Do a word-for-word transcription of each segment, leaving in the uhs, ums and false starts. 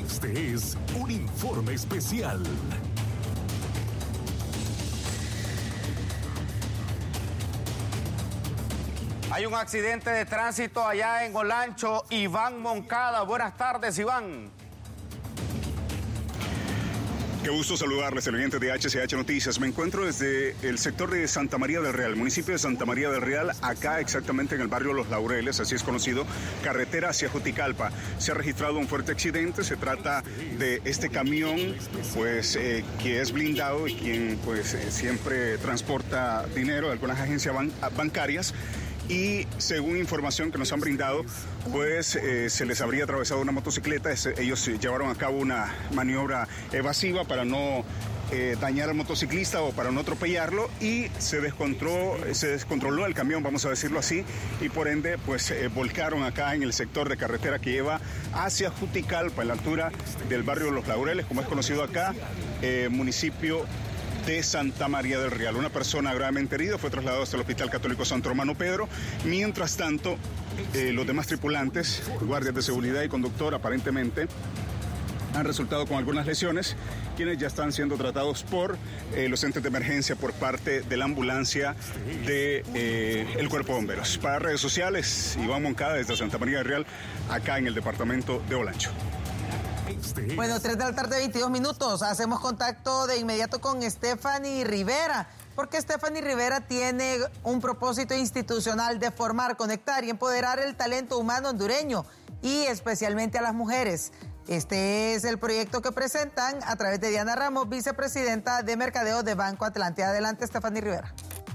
Este es un informe especial. Hay un accidente de tránsito allá en Olancho. Iván Moncada, buenas tardes, Iván. Qué gusto saludarles, televidentes de H C H Noticias. Me encuentro desde el sector de Santa María del Real, municipio de Santa María del Real, acá exactamente en el barrio Los Laureles, así es conocido, carretera hacia Juticalpa. Se ha registrado un fuerte accidente, se trata de este camión, pues, eh, que es blindado y quien, pues, eh, siempre transporta dinero de algunas agencias ban- bancarias. Y según información que nos han brindado, pues eh, se les habría atravesado una motocicleta. Es, ellos llevaron a cabo una maniobra evasiva para no eh, dañar al motociclista o para no atropellarlo, y se descontroló, se descontroló el camión, vamos a decirlo así, y por ende pues eh, volcaron acá en el sector de carretera que lleva hacia Juticalpa, en la altura del barrio Los Laureles, como es conocido acá, eh, municipio de Santa María del Real. Una persona gravemente herida fue trasladada hasta el Hospital Católico Santo Romano Pedro. Mientras tanto, eh, los demás tripulantes, guardias de seguridad y conductor, aparentemente han resultado con algunas lesiones, quienes ya están siendo tratados por eh, los entes de emergencia por parte de la ambulancia de eh, el Cuerpo de Bomberos. Para redes sociales, Iván Moncada desde Santa María del Real, acá en el departamento de Olancho. Bueno, tres de la tarde, veintidós minutos. Hacemos contacto de inmediato con Stephanie Rivera, porque Stephanie Rivera tiene un propósito institucional de formar, conectar y empoderar el talento humano hondureño, y especialmente a las mujeres. Este es el proyecto que presentan a través de Diana Ramos, vicepresidenta de Mercadeo de Banco Atlántida. Adelante, Stephanie Rivera.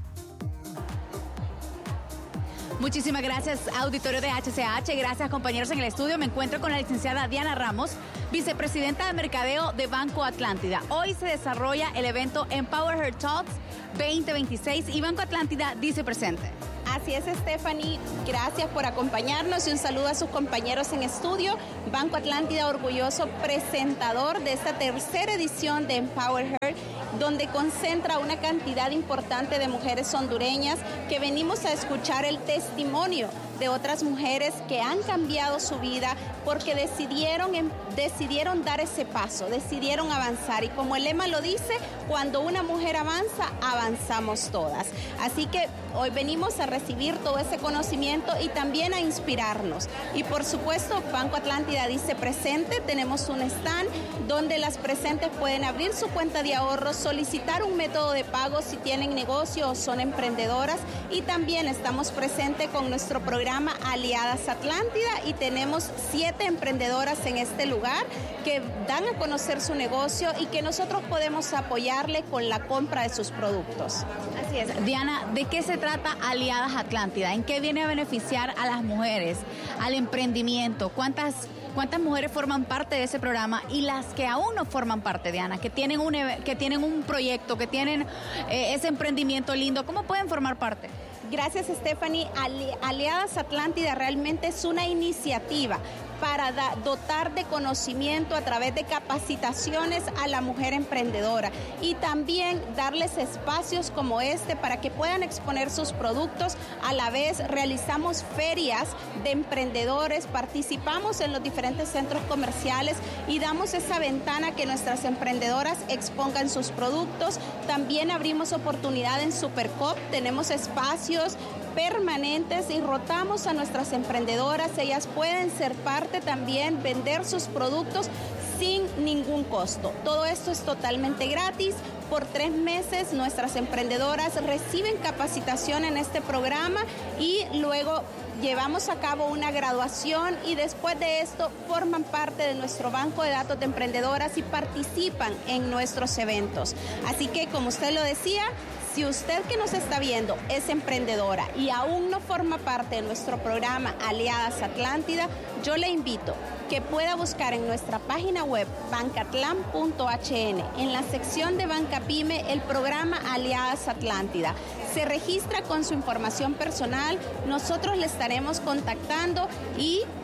Muchísimas gracias, auditorio de H C H. Gracias, compañeros en el estudio. Me encuentro con la licenciada Diana Ramos, vicepresidenta de Mercadeo de Banco Atlántida. Hoy se desarrolla el evento Empower Her Talks veinte veintiséis y Banco Atlántida dice presente. Así es, Stephanie, gracias por acompañarnos y un saludo a sus compañeros en estudio. Banco Atlántida, orgulloso presentador de esta tercera edición de Empower Her, donde concentra una cantidad importante de mujeres hondureñas que venimos a escuchar el testimonio de otras mujeres que han cambiado su vida porque decidieron, decidieron dar ese paso, decidieron avanzar. Y como el lema lo dice, cuando una mujer avanza, avanzamos todas. Así que hoy venimos a recibir todo ese conocimiento y también a inspirarnos. Y por supuesto, Banco Atlántida dice presente. Tenemos un stand donde las presentes pueden abrir su cuenta de ahorros, solicitar un método de pago si tienen negocio o son emprendedoras. Y también estamos presentes con nuestro programa Aliadas Atlántida, y tenemos siete emprendedoras en este lugar que dan a conocer su negocio y que nosotros podemos apoyarle con la compra de sus productos. Así es. Diana, ¿de qué se trata Aliadas Atlántida? ¿En qué viene a beneficiar a las mujeres, al emprendimiento? ¿Cuántas ¿Cuántas mujeres forman parte de ese programa? Y las que aún no forman parte, Diana, que tienen un, que tienen un proyecto, que tienen eh, ese emprendimiento lindo, ¿cómo pueden formar parte? Gracias, Stephanie. Ali- Aliadas Atlántida realmente es una iniciativa para da- dotar de conocimiento a través de capacitaciones a la mujer emprendedora y también darles espacios como este para que puedan exponer sus productos. A la vez realizamos ferias de emprendedores, participamos en los diferentes centros comerciales y damos esa ventana que nuestras emprendedoras expongan sus productos. También abrimos oportunidad en Supercop, tenemos espacios permanentes y rotamos a nuestras emprendedoras. Ellas pueden ser parte también, vender sus productos sin ningún costo. Todo esto es totalmente gratis. Por tres meses nuestras emprendedoras reciben capacitación en este programa y luego llevamos a cabo una graduación y después de esto forman parte de nuestro banco de datos de emprendedoras y participan en nuestros eventos. Así que, como usted lo decía, si usted que nos está viendo es emprendedora y aún no forma parte de nuestro programa Aliadas Atlántida, yo le invito que pueda buscar en nuestra página web bancatlan punto h n, en la sección de Banca Pyme, el programa Aliadas Atlántida. Se registra con su información personal, nosotros le estaremos contactando y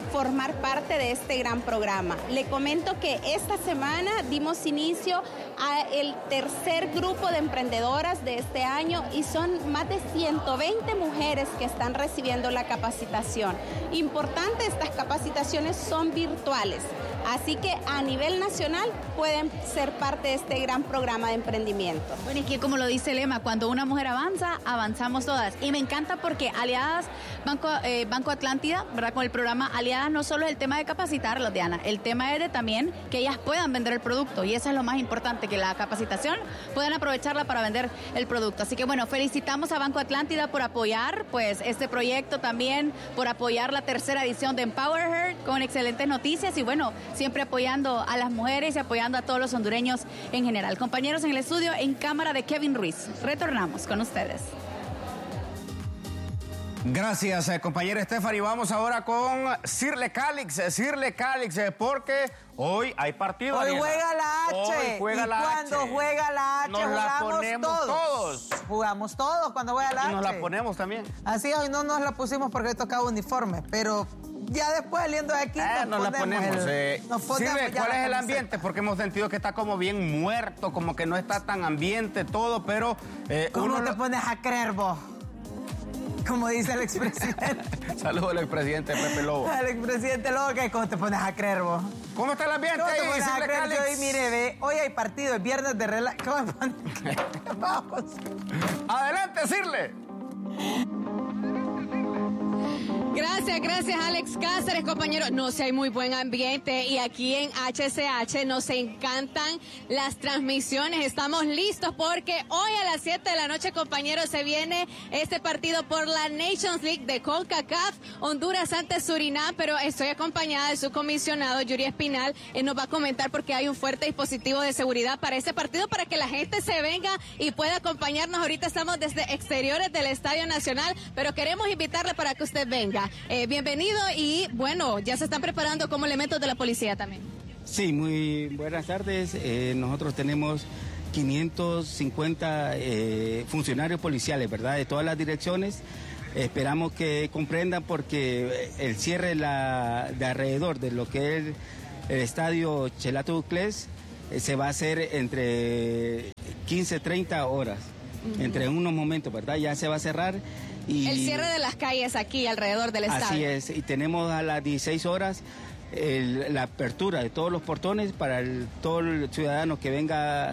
formar parte de este gran programa. Le comento que esta semana dimos inicio al tercer grupo de emprendedoras de este año y son más de ciento veinte mujeres que están recibiendo la capacitación. Importante, estas capacitaciones son virtuales, así que a nivel nacional pueden ser parte de este gran programa de emprendimiento. Bueno, y que como lo dice el lema, cuando una mujer avanza, avanzamos todas. Y me encanta porque Aliadas, Banco, eh, Banco Atlántida, ¿verdad? Con el programa Aliadas no solo es el tema de capacitarlas, Diana, el tema es de también que ellas puedan vender el producto y eso es lo más importante, que la capacitación puedan aprovecharla para vender el producto. Así que bueno, felicitamos a Banco Atlántida por apoyar pues este proyecto también, por apoyar la tercera edición de Empower Her con excelentes noticias y bueno, siempre apoyando a las mujeres y apoyando a todos los hondureños en general. Compañeros en el estudio, en cámara de Kevin Ruiz. Retornamos con ustedes. Gracias, eh, compañera Stephanie. Vamos ahora con Shirley Calix. Eh, Shirley Calix, eh, porque hoy hay partido. Hoy Ariela. juega la H. Hoy juega y la cuando H. juega la H, nos la jugamos ponemos todos. todos. Jugamos todos cuando juega la Y H. nos la ponemos también. Así hoy no nos la pusimos porque hoy tocaba uniforme, pero ya después saliendo de aquí Eh, nos, nos la ponemos. el, eh. nos ponemos Sirve, ya ¿cuál la es el camiseta. ambiente? Porque hemos sentido que está como bien muerto, como que no está tan ambiente todo, pero eh, ¿Cómo uno te lo... pones a creer vos? Como dice el expresidente. Saludos al expresidente Pepe Lobo. El expresidente Lobo, que ¿cómo te pones a creer vos? ¿Cómo está el ambiente ¿Cómo te ahí, pones a Shirley creer que Calix? hoy, mire, ve, hoy hay partido, el viernes de relax. ¿Cómo me pones? Vamos. Adelante, Shirley. Gracias, gracias Alex Cáceres, compañeros. No sé, hay muy buen ambiente y aquí en H C H nos encantan las transmisiones. Estamos listos porque hoy a las siete de la noche, compañeros, se viene este partido por la Nations League de CONCACAF, Honduras ante Surinam, pero estoy acompañada de su comisionado, Yuri Espinal. Él nos va a comentar porque hay un fuerte dispositivo de seguridad para ese partido, para que la gente se venga y pueda acompañarnos. Ahorita estamos desde exteriores del Estadio Nacional, pero queremos invitarle para que usted venga. Eh, bienvenido y bueno, ya se están preparando como elementos de la policía también. Sí, muy buenas tardes. Eh, nosotros tenemos quinientos cincuenta eh, funcionarios policiales, ¿verdad? De todas las direcciones. Esperamos que comprendan porque el cierre la, de alrededor de lo que es el estadio Chelato Uclés eh, se va a hacer entre quince, treinta horas, uh-huh. entre unos momentos, ¿verdad? Ya se va a cerrar. Y el cierre de las calles aquí alrededor del estadio. Así es, y tenemos a las dieciséis horas el, la apertura de todos los portones para el, todo el ciudadano que venga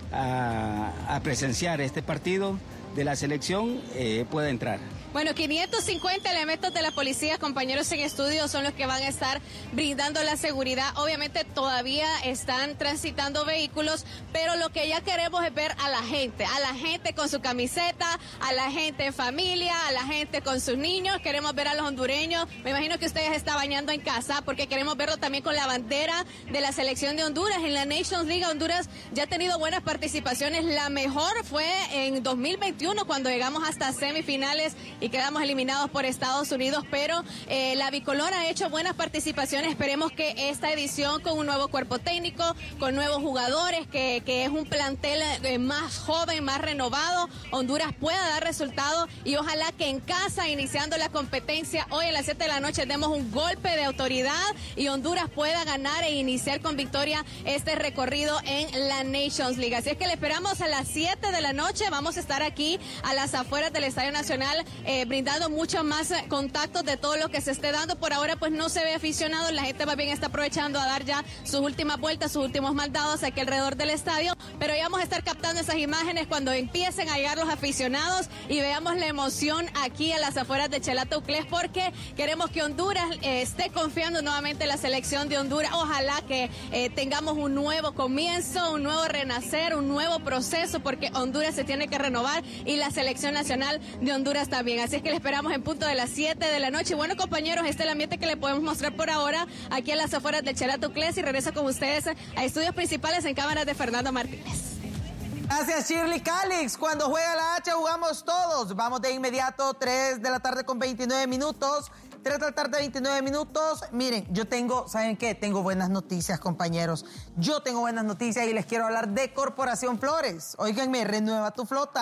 a, a presenciar este partido de la selección eh, pueda entrar. Bueno, quinientos cincuenta elementos de la policía, compañeros en estudio, son los que van a estar brindando la seguridad. Obviamente todavía están transitando vehículos, pero lo que ya queremos es ver a la gente, a la gente con su camiseta, a la gente en familia, a la gente con sus niños. Queremos ver a los hondureños. Me imagino que ustedes están bañando en casa porque queremos verlo también con la bandera de la selección de Honduras. En la Nations League, Honduras ya ha tenido buenas participaciones. La mejor fue en dos mil veintiuno cuando llegamos hasta semifinales y quedamos eliminados por Estados Unidos, pero eh, la bicolor ha hecho buenas participaciones. Esperemos que esta edición, con un nuevo cuerpo técnico, con nuevos jugadores, que, que es un plantel eh, más joven, más renovado, Honduras pueda dar resultados y ojalá que en casa, iniciando la competencia hoy a las siete de la noche, demos un golpe de autoridad y Honduras pueda ganar e iniciar con victoria este recorrido en la Nations League. Así es que le esperamos a las siete de la noche. Vamos a estar aquí a las afueras del Estadio Nacional eh, brindando muchos más contactos de todo lo que se esté dando. Por ahora pues no se ve aficionado, la gente más bien está aprovechando a dar ya sus últimas vueltas, sus últimos mandados aquí alrededor del estadio, pero ya vamos a estar captando esas imágenes cuando empiecen a llegar los aficionados y veamos la emoción aquí a las afueras de Chelato Uclés, porque queremos que Honduras eh, esté confiando nuevamente en la selección de Honduras. Ojalá que eh, tengamos un nuevo comienzo, un nuevo renacer, un nuevo proceso, porque Honduras se tiene que renovar y la selección nacional de Honduras también. Así es que le esperamos en punto de las siete de la noche. Bueno, compañeros, este es el ambiente que le podemos mostrar por ahora aquí a las afueras del Chelato Uclés y regreso con ustedes a estudios principales en cámaras de Fernando Martínez. Gracias, Shirley Calix. Cuando juega la H jugamos todos. Vamos de inmediato, tres de la tarde con veintinueve minutos. tres de la tarde, veintinueve minutos. Miren, yo tengo, ¿saben qué? Tengo buenas noticias, compañeros. Yo tengo buenas noticias y les quiero hablar de Corporación Flores. Óiganme, renueva tu flota.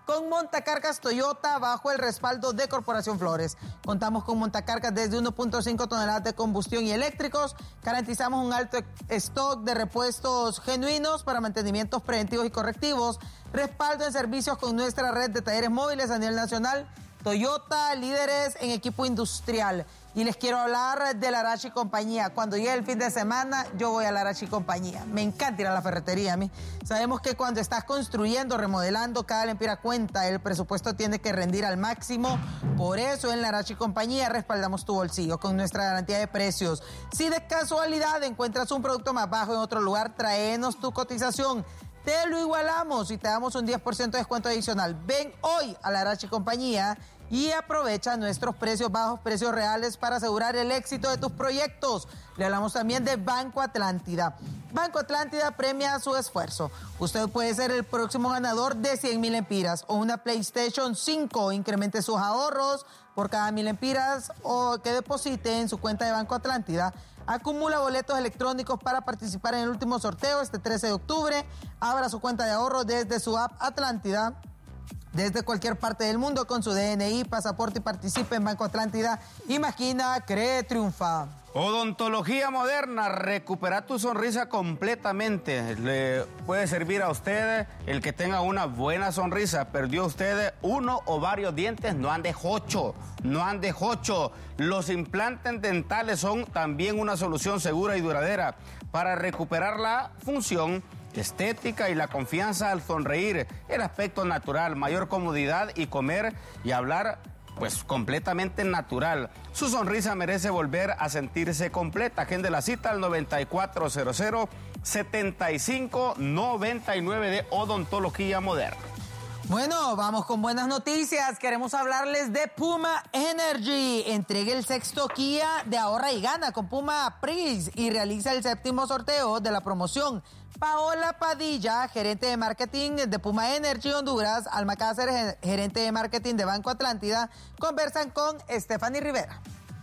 con montacargas Toyota bajo el respaldo de Corporación Flores. Contamos con montacargas desde uno punto cinco toneladas de combustión y eléctricos. Garantizamos un alto stock de repuestos genuinos para mantenimientos preventivos y correctivos. Respaldo en servicios con nuestra red de talleres móviles a nivel nacional. Toyota, líderes en equipo industrial. Y les quiero hablar de la Arashi Compañía. Cuando llegue el fin de semana, yo voy a la Arashi Compañía. Me encanta ir a la ferretería a mí. Sabemos que cuando estás construyendo, remodelando, cada lempira cuenta. El presupuesto tiene que rendir al máximo. Por eso en la Arashi Compañía respaldamos tu bolsillo con nuestra garantía de precios. Si de casualidad encuentras un producto más bajo en otro lugar, tráenos tu cotización. Te lo igualamos y te damos un diez por ciento de descuento adicional. Ven hoy a la Arashi Compañía y aprovecha nuestros precios bajos, precios reales para asegurar el éxito de tus proyectos. Le hablamos también de Banco Atlántida. Banco Atlántida premia su esfuerzo. Usted puede ser el próximo ganador de cien mil empiras o una PlayStation cinco. Incremente sus ahorros por cada mil empiras o que deposite en su cuenta de Banco Atlántida. Acumula boletos electrónicos para participar en el último sorteo este trece de octubre. Abra su cuenta de ahorro desde su app Atlántida, desde cualquier parte del mundo con su D N I, pasaporte y participe en Banco Atlántida. Imagina, cree, triunfa. Odontología Moderna, recupera tu sonrisa completamente. Le puede servir a usted el que tenga una buena sonrisa. Perdió usted uno o varios dientes, no ande jocho, no ande jocho. Los implantes dentales son también una solución segura y duradera para recuperar la función estética y la confianza al sonreír, el aspecto natural, mayor comodidad y comer y hablar pues completamente natural. Su sonrisa merece volver a sentirse completa. Agende la cita al noventa y cuatro cero cero, setenta y cinco noventa y nueve de Odontología Moderna. Bueno, vamos con buenas noticias. Queremos hablarles de Puma Energy. Entregue el sexto Kia de ahorra y gana con Puma Pris y realiza el séptimo sorteo de la promoción. Paola Padilla, gerente de marketing de Puma Energy Honduras, Alma Cáceres, gerente de marketing de Banco Atlántida, conversan con Stephanie Rivera.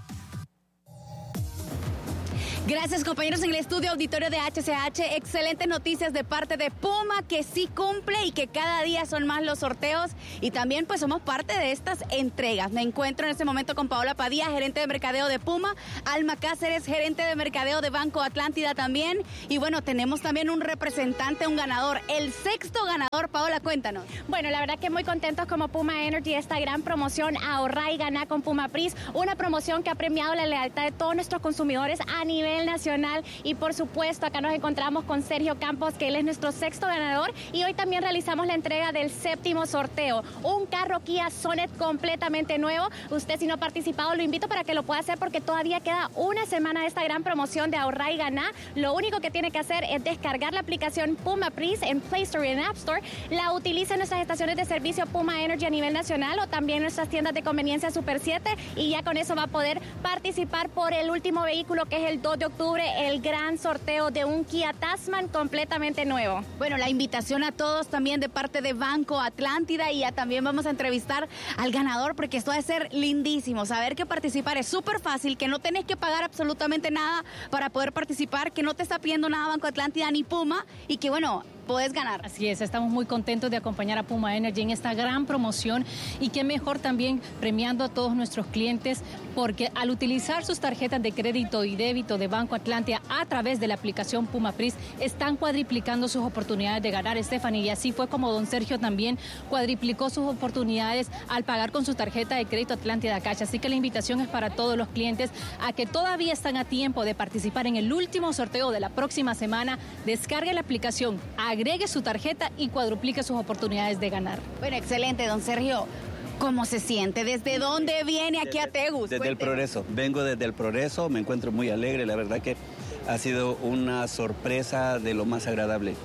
Gracias, compañeros, en el estudio auditorio de H C H. Excelentes noticias de parte de Puma, que sí cumple y que cada día son más los sorteos. Y también pues somos parte de estas entregas. Me encuentro en este momento con Paola Padilla, gerente de mercadeo de Puma, Alma Cáceres, gerente de mercadeo de Banco Atlántida también. Y bueno, tenemos también un representante, un ganador, el sexto ganador. Paola, cuéntanos. Bueno, la verdad que muy contentos como Puma Energy, esta gran promoción Ahorrar y Ganar con Puma Pris, una promoción que ha premiado la lealtad de todos nuestros consumidores a nivel nacional. Y por supuesto acá nos encontramos con Sergio Campos, que él es nuestro sexto ganador, y hoy también realizamos la entrega del séptimo sorteo, un carro Kia Sonet completamente nuevo. Usted, si no ha participado, lo invito para que lo pueda hacer, porque todavía queda una semana de esta gran promoción de ahorrar y ganar. Lo único que tiene que hacer es descargar la aplicación Puma Pris en Play Store y en App Store. La utiliza en nuestras estaciones de servicio Puma Energy a nivel nacional o también en nuestras tiendas de conveniencia Super siete, y ya con eso va a poder participar por el último vehículo, que es el dos de octubre, el gran sorteo de un Kia Tasman completamente nuevo. Bueno, la invitación a todos también de parte de Banco Atlántida, y ya también vamos a entrevistar al ganador, porque esto va a ser lindísimo. Saber que participar es súper fácil, que no tenés que pagar absolutamente nada para poder participar, que no te está pidiendo nada Banco Atlántida ni Puma, y que bueno, puedes ganar. Así es, estamos muy contentos de acompañar a Puma Energy en esta gran promoción, y qué mejor también premiando a todos nuestros clientes, porque al utilizar sus tarjetas de crédito y débito de Banco Atlántida a través de la aplicación Puma Pris, están cuadriplicando sus oportunidades de ganar, Stephanie, y así fue como don Sergio también cuadriplicó sus oportunidades al pagar con su tarjeta de crédito Atlántida Cash. Así que la invitación es para todos los clientes a que todavía están a tiempo de participar en el último sorteo de la próxima semana. Descargue la aplicación, agregue su tarjeta y cuadruplique sus oportunidades de ganar. Bueno, excelente, don Sergio. ¿Cómo se siente? ¿Desde dónde viene aquí a Tegus? Desde el Progreso. Vengo desde el Progreso, me encuentro muy alegre. La verdad que ha sido una sorpresa de lo más agradable.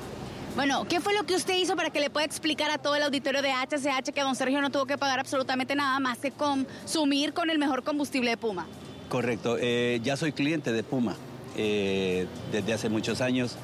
Bueno, ¿qué fue lo que usted hizo para que le pueda explicar a todo el auditorio de H C H que don Sergio no tuvo que pagar absolutamente nada más que consumir con el mejor combustible de Puma? Correcto. Eh, ya soy cliente de Puma eh, desde hace muchos años.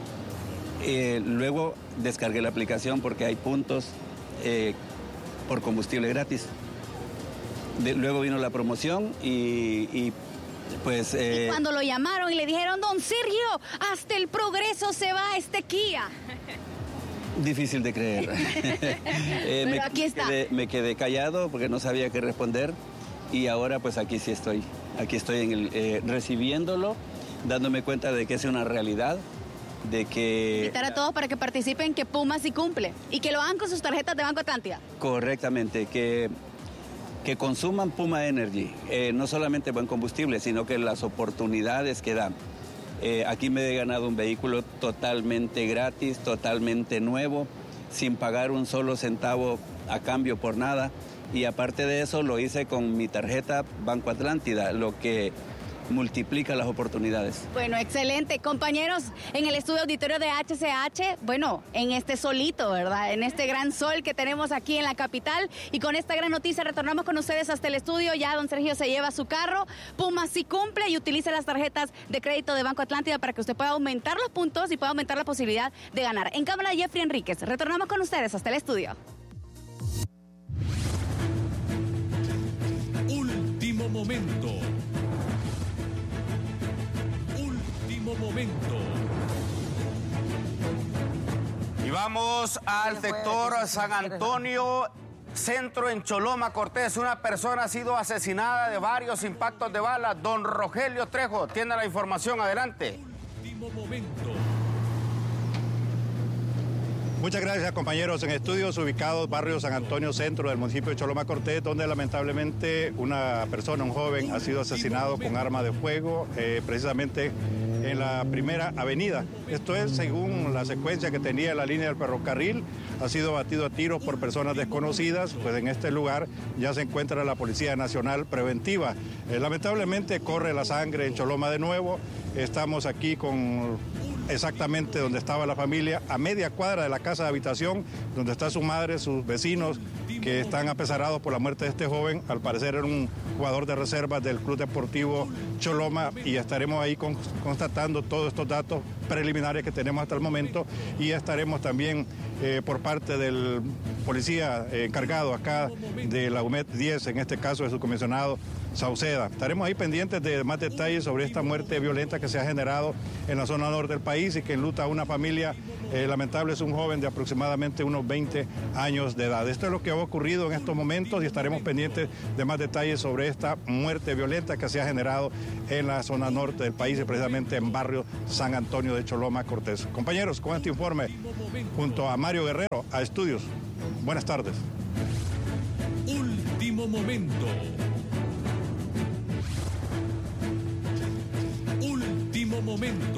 Eh, luego descargué la aplicación porque hay puntos eh, por combustible gratis. De, luego vino la promoción y, y pues... Eh, y cuando lo llamaron y le dijeron, don Sergio, hasta el Progreso se va este Kia. Difícil de creer. eh, Pero me, aquí está. Quedé, me quedé callado porque no sabía qué responder y ahora pues aquí sí estoy. Aquí estoy en el, eh, recibiéndolo, dándome cuenta de que es una realidad, de que... Invitar a todos para que participen, que Puma sí cumple y que lo hagan con sus tarjetas de Banco Atlántida. Correctamente, que, que consuman Puma Energy, eh, no solamente buen combustible, sino que las oportunidades que dan. Eh, aquí me he ganado un vehículo totalmente gratis, totalmente nuevo, sin pagar un solo centavo a cambio por nada. Y aparte de eso lo hice con mi tarjeta Banco Atlántida, lo que multiplica las oportunidades. Bueno, excelente. Compañeros, en el estudio auditorio de H C H, bueno, en este solito, ¿verdad? En este gran sol que tenemos aquí en la capital. Y con esta gran noticia retornamos con ustedes hasta el estudio. Ya don Sergio se lleva su carro. Puma sí cumple y utiliza las tarjetas de crédito de Banco Atlántida para que usted pueda aumentar los puntos y pueda aumentar la posibilidad de ganar. En cámara, Jeffrey Enríquez. Retornamos con ustedes hasta el estudio. Último momento. Último momento. Y vamos al sector San Antonio Centro en Choloma, Cortés. Una persona ha sido asesinada de varios impactos de bala. Don Rogelio Trejo tiene la información. Adelante. Último momento. Muchas gracias, compañeros. En estudios ubicados barrio San Antonio Centro del municipio de Choloma, Cortés, donde lamentablemente una persona, un joven, ha sido asesinado con arma de fuego, eh, precisamente en la primera avenida. Esto es según la secuencia que tenía la línea del ferrocarril. Ha sido batido a tiros por personas desconocidas. Pues en este lugar ya se encuentra la Policía Nacional Preventiva. Eh, lamentablemente corre la sangre en Choloma de nuevo. Estamos aquí con exactamente donde estaba la familia, a media cuadra de la casa de habitación, donde está su madre, sus vecinos, que están apesarados por la muerte de este joven. Al parecer era un jugador de reservas del Club Deportivo Choloma, y estaremos ahí con, constatando todos estos datos preliminares que tenemos hasta el momento, y estaremos también eh, por parte del policía eh, encargado acá de la U M E D diez, en este caso de su comisionado Sauceda. Estaremos ahí pendientes de más detalles sobre esta muerte violenta que se ha generado en la zona norte del país y que enluta a una familia eh, lamentable. Es un joven de aproximadamente unos veinte años de edad. Esto es lo que ha ocurrido en estos momentos y estaremos pendientes de más detalles sobre esta muerte violenta que se ha generado en la zona norte del país y precisamente en barrio San Antonio de Choloma, Cortés. Compañeros, con este informe, junto a Mario Guerrero, a Estudios. Buenas tardes. Último momento. Último momento.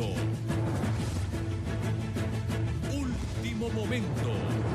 Último momento.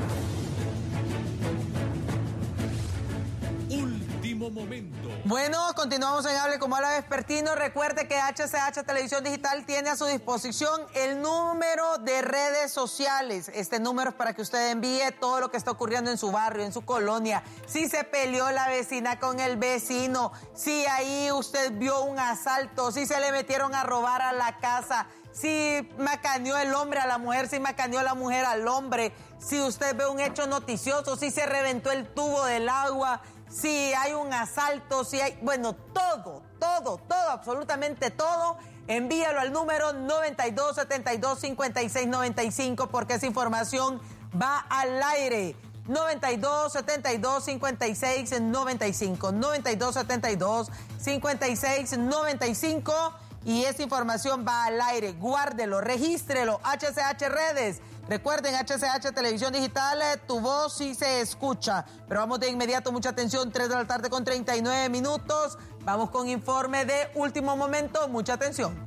Último momento. Bueno, continuamos en Hable como habla Vespertino. Recuerde que H C H Televisión Digital tiene a su disposición el número de redes sociales. Este número es para que usted envíe todo lo que está ocurriendo en su barrio, en su colonia. Si se peleó la vecina con el vecino, si ahí usted vio un asalto, si se le metieron a robar a la casa, si macaneó el hombre a la mujer, si macaneó la mujer al hombre, si usted ve un hecho noticioso, si se reventó el tubo del agua, si hay un asalto, si hay... Bueno, todo, todo, todo, absolutamente todo, envíalo al número noventa y dos, setenta y dos, cincuenta y seis, noventa y cinco, porque esa información va al aire. noventa y dos, setenta y dos, cincuenta y seis, noventa y cinco, noventa y dos, setenta y dos, cincuenta y seis, noventa y cinco, y esa información va al aire. Guárdelo, regístrelo. H C H Redes. Recuerden, H C H Televisión Digital, tu voz sí se escucha. Pero vamos de inmediato, mucha atención, tres de la tarde con treinta y nueve minutos. Vamos con informe de último momento, mucha atención.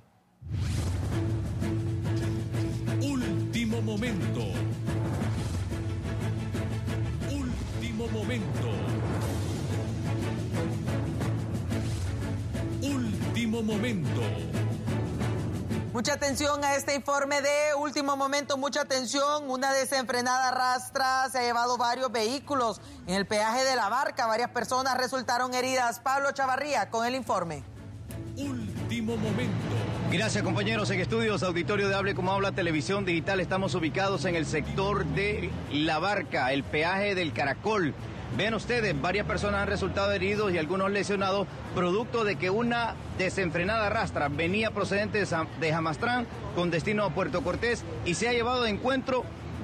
Último momento. Último momento. Último momento. Mucha atención a este informe de último momento, mucha atención. Una desenfrenada rastra se ha llevado varios vehículos en el peaje de La Barca. Varias personas resultaron heridas. Pablo Chavarría con el informe. Último momento. Gracias, compañeros. En estudios auditorio de Hable como habla Televisión Digital, estamos ubicados en el sector de La Barca, el peaje del Caracol. Ven ustedes, varias personas han resultado heridos y algunos lesionados, producto de que una desenfrenada rastra venía procedente de Jamastrán con destino a Puerto Cortés y se ha llevado de encuentro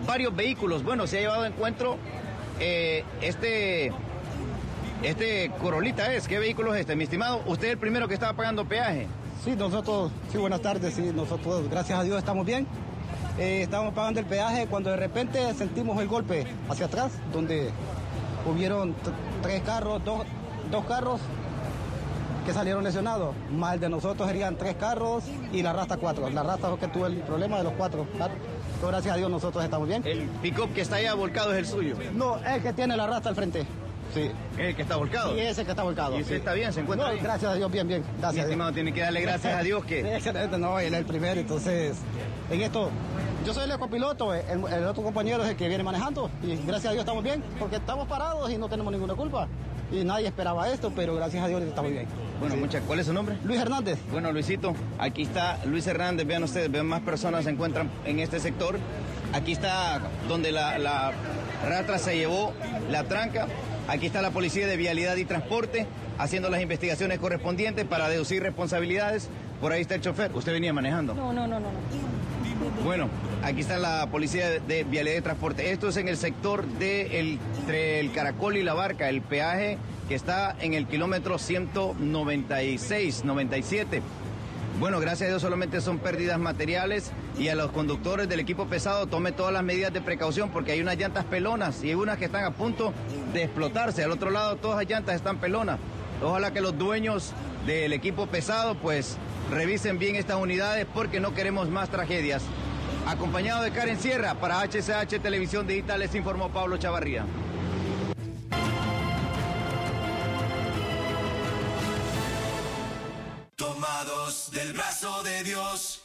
varios vehículos. Bueno, se ha llevado a encuentro eh, este, este Corolita es. ¿Qué vehículo es este, mi estimado? ¿Usted es el primero que estaba pagando peaje? Sí, nosotros, sí, buenas tardes, sí, nosotros, gracias a Dios, estamos bien. Eh, estábamos pagando el peaje cuando de repente sentimos el golpe hacia atrás, donde hubieron t- tres carros, dos, dos carros que salieron lesionados. Más el de nosotros serían tres carros y la Rasta cuatro. La Rasta es que tuvo el problema de los cuatro. Claro. Pero gracias a Dios nosotros estamos bien. ¿El pick-up que está allá volcado es el suyo? No, el que tiene la Rasta al frente. Sí. ¿El que está volcado? Sí, ese que está volcado. ¿Y usted sí. está bien? ¿Se encuentra no, bien? Gracias a Dios, bien, bien. Gracias. Mi estimado, tiene que darle gracias a Dios que... Sí, excelente, no, él es el primero, entonces, en esto, yo soy el copiloto, el, el otro compañero es el que viene manejando, y gracias a Dios estamos bien, porque estamos parados y no tenemos ninguna culpa. Y nadie esperaba esto, pero gracias a Dios estamos bien. Bueno, sí. muchas. ¿Cuál es su nombre? Luis Hernández. Bueno, Luisito, aquí está Luis Hernández. Vean ustedes, vean más personas se encuentran en este sector. Aquí está donde la, la ratra se llevó la tranca. Aquí está la Policía de Vialidad y Transporte haciendo las investigaciones correspondientes para deducir responsabilidades. Por ahí está el chofer. ¿Usted venía manejando? No, no, no, no. Bueno, aquí está la Policía de Vialidad y Transporte. Esto es en el sector de el, entre el Caracol y la Barca, el peaje que está en el kilómetro ciento noventa y seis, noventa y siete. Bueno, gracias a Dios solamente son pérdidas materiales y a los conductores del equipo pesado tome todas las medidas de precaución porque hay unas llantas pelonas y hay unas que están a punto de explotarse. Al otro lado todas las llantas están pelonas. Ojalá que los dueños del equipo pesado pues revisen bien estas unidades porque no queremos más tragedias. Acompañado de Karen Sierra para H C H Televisión Digital les informó Pablo Chavarría. Tomados del brazo de Dios.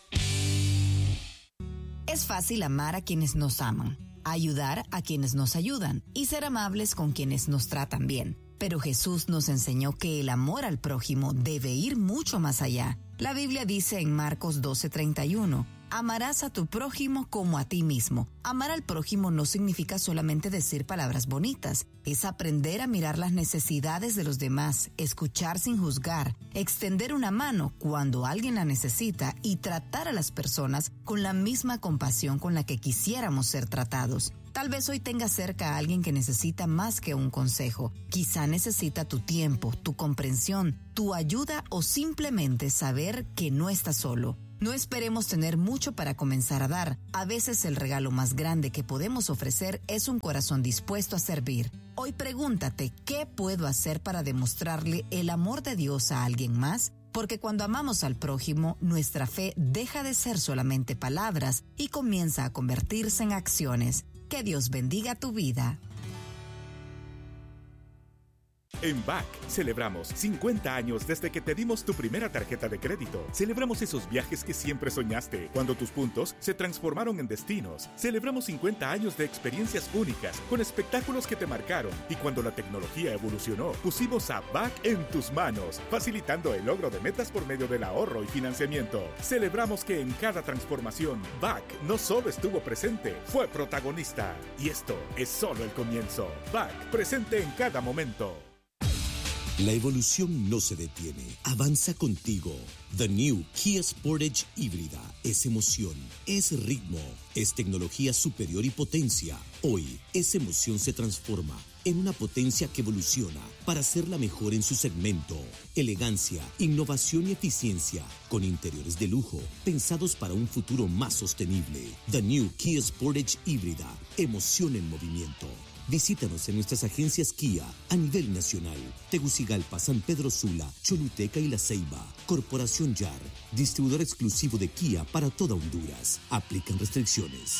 Es fácil amar a quienes nos aman, ayudar a quienes nos ayudan y ser amables con quienes nos tratan bien. Pero Jesús nos enseñó que el amor al prójimo debe ir mucho más allá. La Biblia dice en Marcos doce treinta y uno, amarás a tu prójimo como a ti mismo. Amar al prójimo no significa solamente decir palabras bonitas, es aprender a mirar las necesidades de los demás, escuchar sin juzgar, extender una mano cuando alguien la necesita y tratar a las personas con la misma compasión con la que quisiéramos ser tratados. Tal vez hoy tengas cerca a alguien que necesita más que un consejo. Quizá necesita tu tiempo, tu comprensión, tu ayuda o simplemente saber que no estás solo. No esperemos tener mucho para comenzar a dar. A veces el regalo más grande que podemos ofrecer es un corazón dispuesto a servir. Hoy pregúntate, ¿qué puedo hacer para demostrarle el amor de Dios a alguien más? Porque cuando amamos al prójimo, nuestra fe deja de ser solamente palabras y comienza a convertirse en acciones. Que Dios bendiga tu vida. En B A C celebramos cincuenta años desde que te dimos tu primera tarjeta de crédito. Celebramos esos viajes que siempre soñaste, cuando tus puntos se transformaron en destinos. Celebramos cincuenta años de experiencias únicas, con espectáculos que te marcaron. Y cuando la tecnología evolucionó, pusimos a B A C en tus manos, facilitando el logro de metas por medio del ahorro y financiamiento. Celebramos que en cada transformación, B A C no solo estuvo presente, fue protagonista. Y esto es solo el comienzo. B A C, presente en cada momento. La evolución no se detiene, avanza contigo. The New Kia Sportage híbrida es emoción, es ritmo, es tecnología superior y potencia. Hoy, esa emoción se transforma en una potencia que evoluciona para ser la mejor en su segmento. Elegancia, innovación y eficiencia, con interiores de lujo, pensados para un futuro más sostenible. The New Kia Sportage híbrida, emoción en movimiento. Visítanos en nuestras agencias Kia a nivel nacional. Tegucigalpa, San Pedro Sula, Choluteca y La Ceiba. Corporación Yar, distribuidor exclusivo de Kia para toda Honduras. Aplican restricciones.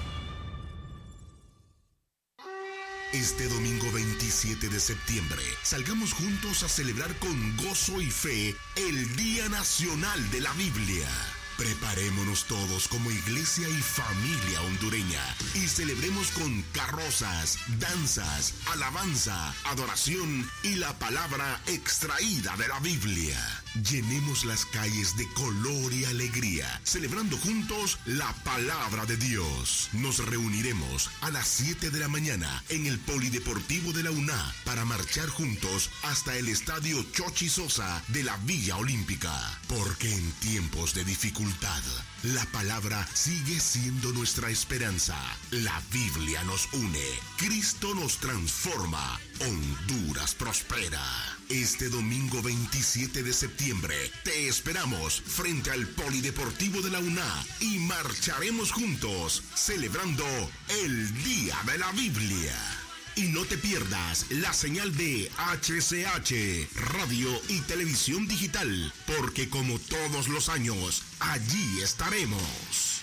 Este domingo veintisiete de septiembre, salgamos juntos a celebrar con gozo y fe el Día Nacional de la Biblia. Preparémonos todos como iglesia y familia hondureña y celebremos con carrozas, danzas, alabanza, adoración y la palabra extraída de la Biblia. Llenemos las calles de color y alegría Biblia, celebrando juntos la palabra de Dios. Nos reuniremos a las siete de la mañana en el Polideportivo de la U N A para marchar juntos hasta el Estadio Chochi Sosa de la Villa Olímpica. Porque en tiempos de dificultad, la palabra sigue siendo nuestra esperanza. La Biblia nos une. Cristo nos transforma. Honduras prospera. Este domingo veintisiete de septiembre te esperamos frente al Polideportivo de la U N A y marcharemos juntos celebrando el Día de la Biblia. Y no te pierdas la señal de H C H, Radio y Televisión Digital, porque como todos los años, allí estaremos.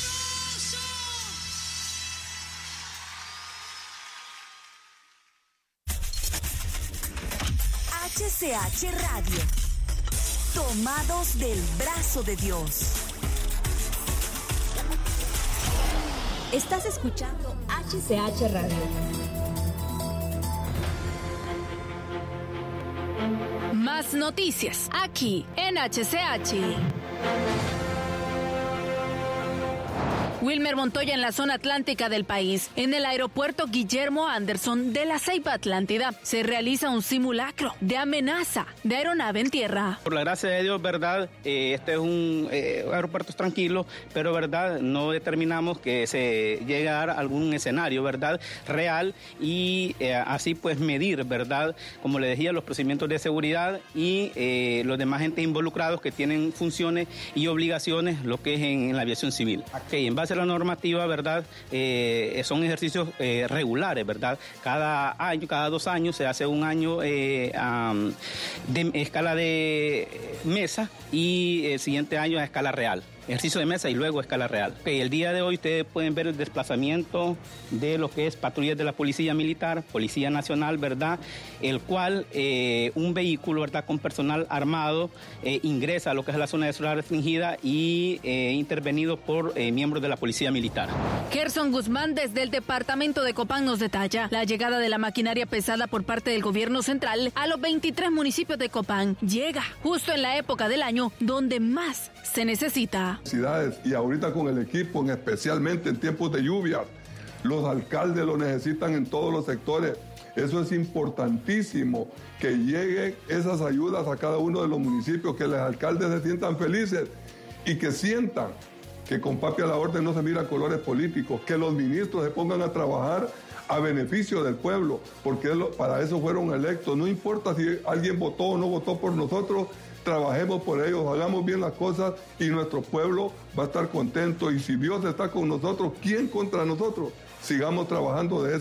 H C H Radio, tomados del brazo de Dios. Estás escuchando H C H Radio. Más noticias aquí en H C H. Wilmer Montoya en la zona atlántica del país. En el aeropuerto Guillermo Anderson de la Ceiba Atlántida se realiza un simulacro de amenaza de aeronave en tierra. Por la gracia de Dios, verdad, eh, este es un eh, aeropuerto tranquilo, pero verdad, no determinamos que se llegue a dar algún escenario, verdad, real y eh, así pues medir, verdad, como le decía, los procedimientos de seguridad y eh, los demás entes involucrados que tienen funciones y obligaciones, lo que es en, en la aviación civil. Okay, en base a la normativa, verdad, eh, son ejercicios eh, regulares, verdad. Cada año, cada dos años se hace un año eh, um, de escala de mesa y el siguiente año a escala real. Ejercicio de mesa y luego escala real. Okay, el día de hoy ustedes pueden ver el desplazamiento de lo que es patrullas de la Policía Militar, Policía Nacional, ¿verdad? El cual eh, un vehículo, ¿verdad?, con personal armado eh, ingresa a lo que es la zona de zona restringida y eh, intervenido por eh, miembros de la Policía Militar. Gerson Guzmán desde el departamento de Copán nos detalla la llegada de la maquinaria pesada por parte del gobierno central a los veintitrés municipios de Copán. Llega justo en la época del año donde más se necesita. Y ahorita con el equipo, especialmente en tiempos de lluvia, los alcaldes lo necesitan en todos los sectores. Eso es importantísimo, que lleguen esas ayudas a cada uno de los municipios, que los alcaldes se sientan felices y que sientan que con papi a la orden no se mira colores políticos, que los ministros se pongan a trabajar a beneficio del pueblo, porque para eso fueron electos. No importa si alguien votó o no votó por nosotros, trabajemos por ellos, hagamos bien las cosas y nuestro pueblo va a estar contento. Y si Dios está con nosotros, ¿quién contra nosotros? Sigamos trabajando de eso.